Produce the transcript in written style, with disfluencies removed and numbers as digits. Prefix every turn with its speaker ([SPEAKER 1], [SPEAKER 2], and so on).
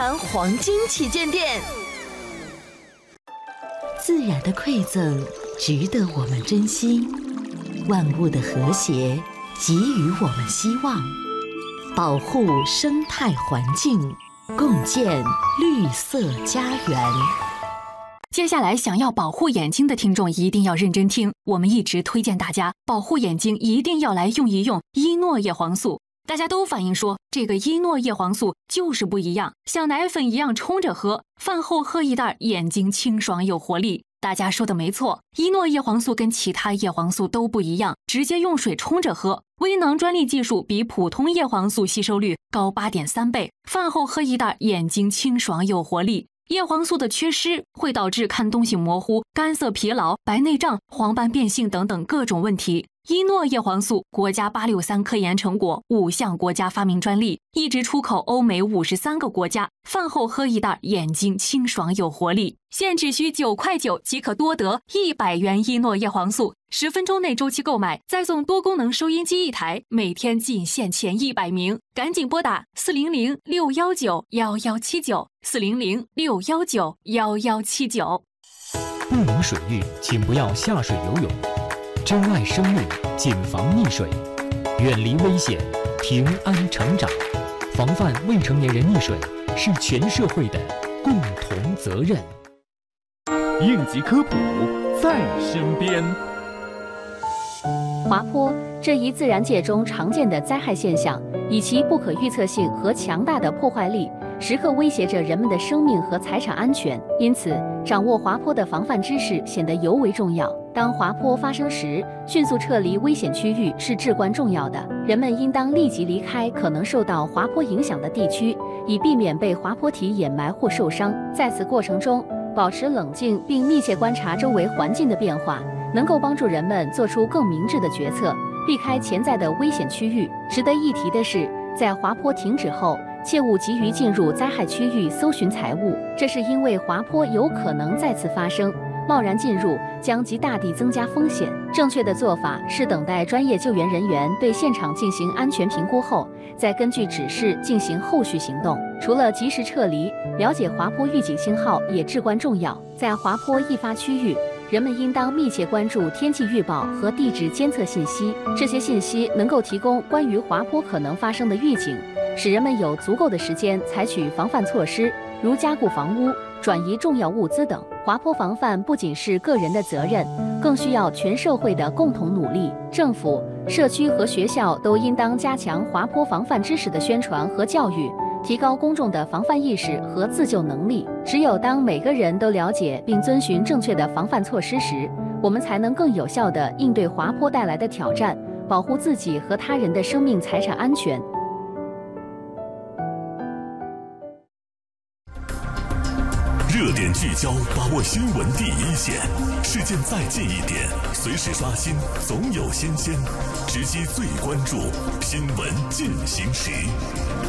[SPEAKER 1] 阳黄金旗舰店。自然的馈赠值得我们珍惜，万物的和谐给予我们希望，保护生态环境，共建绿色家园。
[SPEAKER 2] 接下来想要保护眼睛的听众一定要认真听，我们一直推荐大家保护眼睛一定要来用一用伊诺叶黄素。大家都反映说这个伊诺叶黄素就是不一样，像奶粉一样冲着喝，饭后喝一袋眼睛清爽有活力。大家说的没错，伊诺叶黄素跟其他叶黄素都不一样，直接用水冲着喝，微囊专利技术比普通叶黄素吸收率高 8.3 倍，饭后喝一袋眼睛清爽有活力。叶黄素的缺失会导致看东西模糊、干涩疲劳、白内障、黄斑变性等等各种问题。伊诺叶黄素国家863科研成果，5项国家发明专利，一直出口欧美53个国家。饭后喝一袋，眼睛清爽有活力。现只需9.9块即可多得100元伊诺叶黄素，10分钟内周期购买，再送多功能收音机1台，每天仅限前100名，赶紧拨打400-619-1179，400-619-1179。
[SPEAKER 3] 不明水域，请不要下水游泳。珍爱生命，谨防溺水，远离危险，平安成长。防范未成年人溺水是全社会的共同责任。
[SPEAKER 4] 应急科普在身边。
[SPEAKER 5] 滑坡这一自然界中常见的灾害现象，以其不可预测性和强大的破坏力，时刻威胁着人们的生命和财产安全。因此，掌握滑坡的防范知识显得尤为重要。当滑坡发生时，迅速撤离危险区域是至关重要的。人们应当立即离开可能受到滑坡影响的地区，以避免被滑坡体掩埋或受伤。在此过程中，保持冷静并密切观察周围环境的变化，能够帮助人们做出更明智的决策，避开潜在的危险区域。值得一提的是，在滑坡停止后，切勿急于进入灾害区域搜寻财物，这是因为滑坡有可能再次发生。贸然进入将极大地增加风险。正确的做法是等待专业救援人员对现场进行安全评估后，再根据指示进行后续行动。除了及时撤离，了解滑坡预警信号也至关重要。在滑坡易发区域，人们应当密切关注天气预报和地质监测信息，这些信息能够提供关于滑坡可能发生的预警，使人们有足够的时间采取防范措施，如加固房屋、转移重要物资等。滑坡防范不仅是个人的责任，更需要全社会的共同努力。政府、社区和学校都应当加强滑坡防范知识的宣传和教育，提高公众的防范意识和自救能力。只有当每个人都了解并遵循正确的防范措施时，我们才能更有效地应对滑坡带来的挑战，保护自己和他人的生命财产安全。
[SPEAKER 6] 热点聚焦，把握新闻第一线，事件再近一点，随时刷新，总有新鲜，直击最关注，新闻进行时。